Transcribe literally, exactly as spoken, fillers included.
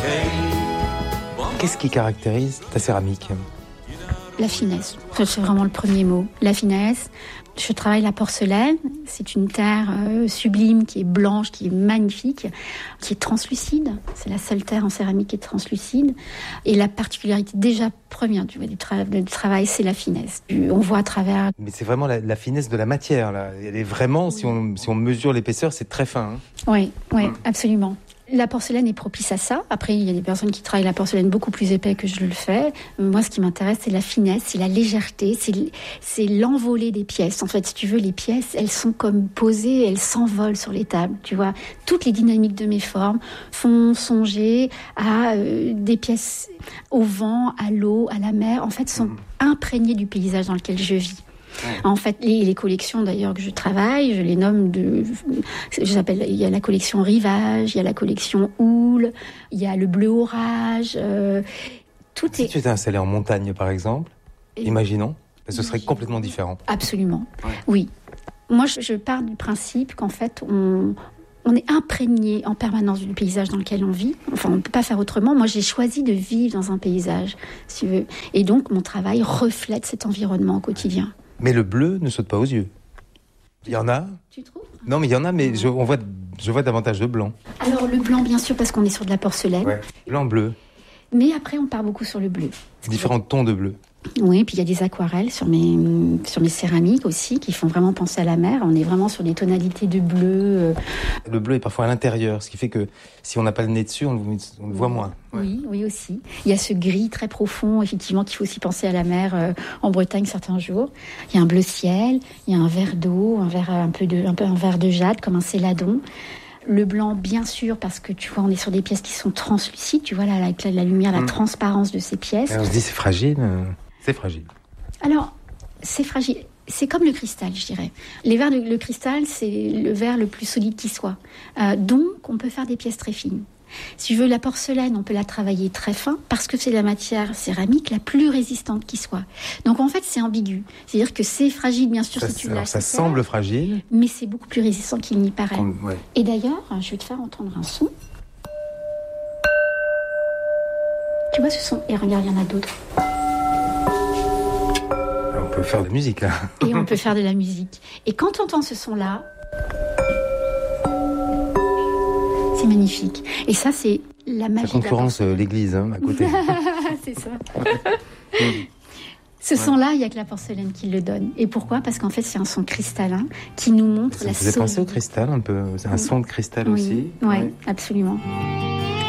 Qu'est-ce qui caractérise ta céramique ? La finesse, c'est vraiment le premier mot. La finesse. Je travaille la porcelaine. C'est une terre euh, sublime qui est blanche, qui est magnifique, qui est translucide. C'est la seule terre en céramique qui est translucide. Et la particularité déjà première du, du, tra- du travail, c'est la finesse. On voit à travers. Mais c'est vraiment la, la finesse de la matière, là. Elle est vraiment, oui. si, on, si on mesure l'épaisseur, c'est très fin. Hein. Oui, oui, mmh. absolument. La porcelaine est propice à ça. Après, il y a des personnes qui travaillent la porcelaine beaucoup plus épais que je le fais. Moi, ce qui m'intéresse, c'est la finesse, c'est la légèreté, c'est, c'est l'envolée des pièces. En fait, si tu veux, les pièces, elles sont comme posées, elles s'envolent sur les tables. Tu vois, toutes les dynamiques de mes formes font songer à euh, des pièces au vent, à l'eau, à la mer. En fait, sont imprégnées du paysage dans lequel je vis. En fait, les, les collections d'ailleurs que je travaille, je les nomme de, j'appelle, il y a la collection Rivage, il y a la collection Houle, il y a le Bleu Orage, euh, tout si est. Si tu étais installé en montagne, par exemple, Et... imaginons, ce serait complètement différent. Absolument, ouais. Oui. Moi, je, je pars du principe qu'en fait, on, on est imprégné en permanence du paysage dans lequel on vit. Enfin, on ne peut pas faire autrement. Moi, j'ai choisi de vivre dans un paysage, si tu veux. Et donc, mon travail reflète cet environnement au quotidien. Mais le bleu ne saute pas aux yeux. Il y en a. Tu trouves ? Non, mais il y en a, mais je, on voit, je vois davantage de blanc. Alors, le blanc, bien sûr, parce qu'on est sur de la porcelaine. Ouais. Blanc-bleu. Mais après, on part beaucoup sur le bleu. Différents tons de bleu. Oui, puis il y a des aquarelles sur mes, sur mes céramiques aussi, qui font vraiment penser à la mer. On est vraiment sur des tonalités de bleu. Le bleu est parfois à l'intérieur, ce qui fait que si on n'a pas le nez dessus, on, on le voit moins. Ouais. Oui, oui aussi. Il y a ce gris très profond, effectivement, qu'il faut aussi penser à la mer euh, en Bretagne certains jours. Il y a un bleu ciel, il y a un vert d'eau, un vert un peu de, un peu un vert de jade, comme un céladon. Le blanc, bien sûr, parce que tu vois, on est sur des pièces qui sont translucides. Tu vois, là, avec la, la lumière, la mmh. transparence de ces pièces. Et on se dit, c'est fragile. C'est fragile. Alors, c'est fragile. C'est comme le cristal, je dirais. Les verres de, le cristal, c'est le verre le plus solide qui soit. Euh, donc, on peut faire des pièces très fines. Si tu veux, la porcelaine, on peut la travailler très fin parce que c'est la matière céramique la plus résistante qui soit. Donc, en fait, c'est ambigu. C'est-à-dire que c'est fragile, bien sûr, ça, si tu alors, l'as. Ça semble fragile. Mais c'est beaucoup plus résistant qu'il n'y paraît. Comme, ouais. Et d'ailleurs, je vais te faire entendre un son. Tu vois ce son ? Et regarde, il y en a d'autres. On peut faire de la musique, là. Et on peut faire de la musique. Et quand on entend ce son-là, c'est magnifique. Et ça, c'est la magie. Ça concurrence de la l'église, hein, à côté. C'est ça. Ce son-là, il n'y a que la porcelaine qui le donne. Et pourquoi ? Parce qu'en fait, c'est un son cristallin qui nous montre ça la solidité. Ça me faisait penser au cristal, un peu. C'est un oui. son de cristal oui. aussi. Oui, ouais. Absolument.